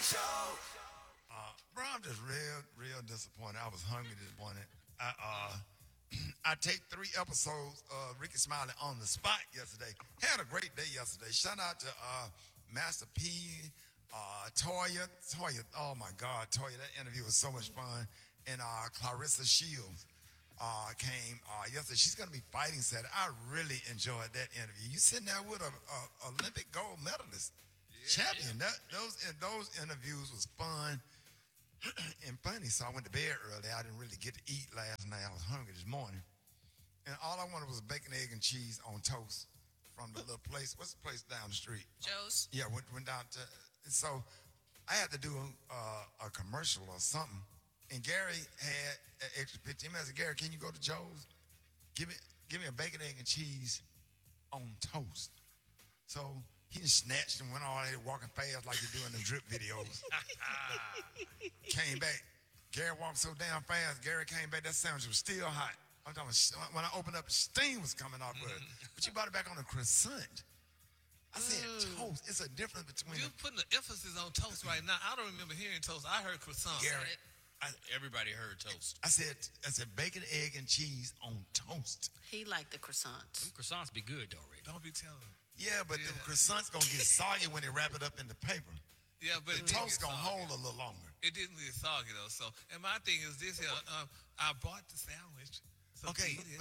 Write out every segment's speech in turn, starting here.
Bro, I'm just real disappointed. I was hungry this morning. I take 3 episodes of Ricky Smiley on the spot yesterday. Had a great day yesterday. Shout out to Master P, Toya. Oh my God, Toya, that interview was so much fun. And Clarissa Shields came yesterday. She's gonna be fighting Saturday. I really enjoyed that interview. You sitting there with a Olympic gold medalist, champion. Those interviews was fun and funny. So I went to bed early. I didn't really get to eat last night. I was hungry this morning. And all I wanted was bacon, egg, and cheese on toast from the little place. What's the place down the street? Joe's. Yeah, went down to. And so I had to do a commercial or something. And Gary had an extra 15 minutes. I said, Gary, can you go to Joe's? Give me a bacon, egg, and cheese on toast. So he just snatched and went all there walking fast like they do in the drip videos. Came back. Gary walked so damn fast. Gary came back. That sandwich was still hot. I'm talking about, when I opened up, steam was coming off of it. But you brought it back on a croissant. I said toast. It's a difference between. You're putting the emphasis on toast right now. I don't remember hearing toast. I heard croissant. Gary, Everybody heard toast. I said bacon, egg, and cheese on toast. He liked the croissants. Them croissants be good though, Ray. Don't be telling me. Yeah, but the croissants gonna get soggy when they wrap it up in the paper. Yeah, but The toast gonna hold a little longer. It didn't get soggy though. So, and my thing is this here. I bought the sandwich. So Okay, eat it.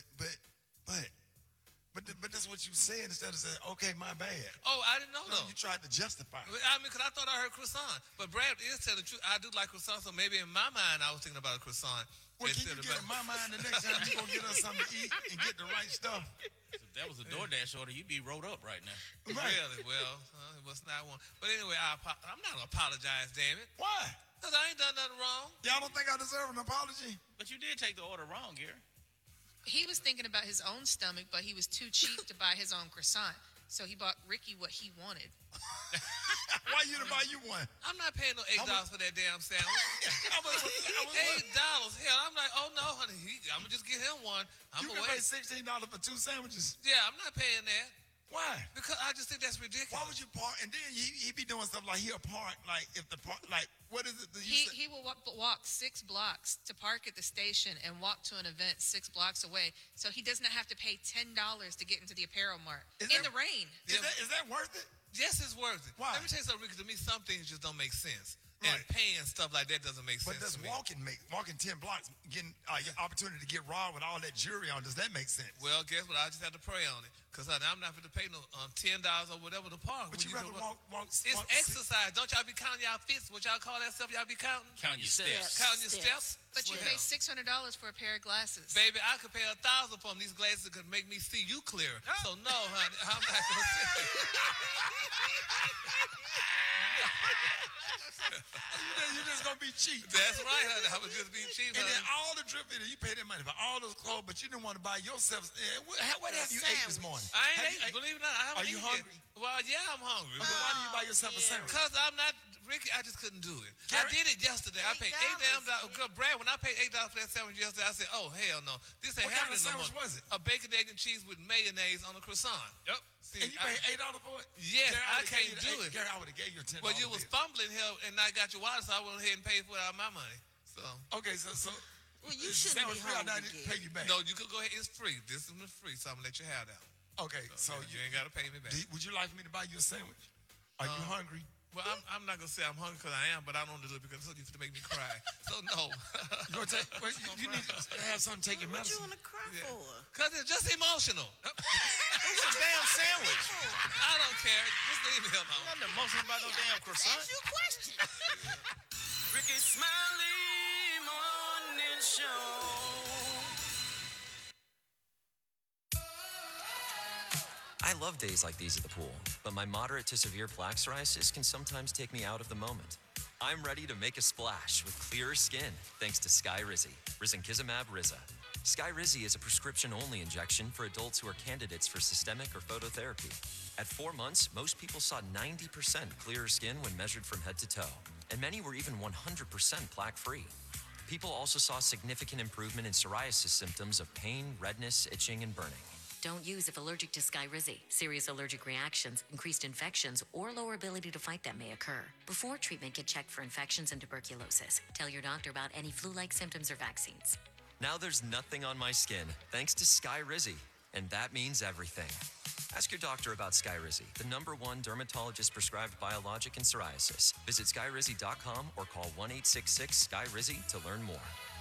but that's what you said instead of saying, okay, my bad. Oh, I didn't know No, though. you tried to justify it. I mean, because I thought I heard croissant. But Brad is telling the truth. I do like croissant, so maybe in my mind I was thinking about a croissant. Well, can you get in my mind the next time you gonna get us something to eat and get the right stuff? If that was a DoorDash order, you'd be rolled up right now. Right. Really? Well, it was not one. But anyway, I'm not going to apologize, damn it. Why? Because I ain't done nothing wrong. Y'all don't think I deserve an apology? But you did take the order wrong, Gary. He was thinking about his own stomach, but he was too cheap to buy his own croissant. So he bought Ricky what he wanted. Why you to buy you one? I'm not paying no $8 for that damn sandwich. How much was $8. Hell, I'm like, oh no, honey, I'm going to just get him one. I'm You going can to pay wait. $16 for 2 sandwiches. Yeah, I'm not paying that. Why? Because I just think that's ridiculous. Why would you park? And then he be doing stuff like he'll park like if the park like what is it? That you He will walk 6 blocks to park at the station and walk to an event 6 blocks away. So he does not have to pay $10 to get into the apparel mart in the rain. Is that worth it? Yes, it's worth it. Why? Let me tell you something, Ricky. To me, some things just don't make sense. Right. And paying stuff like that doesn't make But sense does to me. walking 10 blocks, getting your opportunity to get robbed with all that jewelry on, does that make sense? Well, guess what? I just have to pray on it. Because I'm not going to pay no $10 or whatever to park. But you rather walk. It's walk exercise. Don't y'all be counting y'all fits? What y'all call that stuff y'all be counting? Count your steps. Counting your steps? But you pay $600 for a pair of glasses. Baby, I could pay $1,000 for them. These glasses could make me see you clearer. So no, honey, I'm not going to You're just gonna be cheap. That's right, honey. I would just be cheap, And honey. then all the drip video, you pay that money for all those clothes, but you didn't want to buy yourself. What have you ate this morning? I Have ain't you ate. Believe it or not, I haven't Are you eaten hungry? yet. Well, yeah, I'm hungry. But why do you buy yourself a sandwich? Because I'm not, Ricky, I just couldn't do it. Gary- I did it yesterday. I paid $8 damn. Brad, when I paid $8 for that sandwich yesterday, I said, oh, hell no. This ain't What kind of happening no sandwich more. was it? A bacon, egg, and cheese with mayonnaise on a croissant. Yep. See, And you paid $8 for it? Yes, Gary, I would've can't gave do you it. Gary, I would have gave you a $10. Well, you was bill. fumbling here, and I got your wallet, so I went ahead and paid for it out of my money. So, Okay, so Well, you the shouldn't sandwich be free, I hungry, didn't Gary. pay you back. no, you could go ahead. It's free. This one is free, so I'm going to let you have that. Okay, so You ain't got to pay me back. would you like for me to buy you a sandwich? Are you hungry? Well, I'm not going to say I'm hungry because I am, but I don't do it because it's to make me cry. So, no. You gonna take? Well, you need to have something to take your What you medicine. want to cry for? Because it's just emotional. It's a damn sandwich. I don't care. Just leave me alone. Nothing emotional about no damn croissant. Ask you a question. Ricky Smiley Morning Show. I love days like these at the pool, but my moderate to severe plaque psoriasis can sometimes take me out of the moment. I'm ready to make a splash with clearer skin thanks to Skyrizi, Risankizumab Riza. Skyrizi is a prescription-only injection for adults who are candidates for systemic or phototherapy. At 4 months, most people saw 90% clearer skin when measured from head to toe, and many were even 100% plaque-free. People also saw significant improvement in psoriasis symptoms of pain, redness, itching, and burning. Don't use if allergic to Skyrizi. Serious allergic reactions, increased infections, or lower ability to fight them may occur. Before treatment, get checked for infections and tuberculosis. Tell your doctor about any flu-like symptoms or vaccines. Now there's nothing on my skin thanks to Skyrizi, and that means everything. Ask your doctor about Skyrizi, the #1 dermatologist-prescribed biologic in psoriasis. Visit skyrizi.com or call 1-866-SKYRIZI to learn more.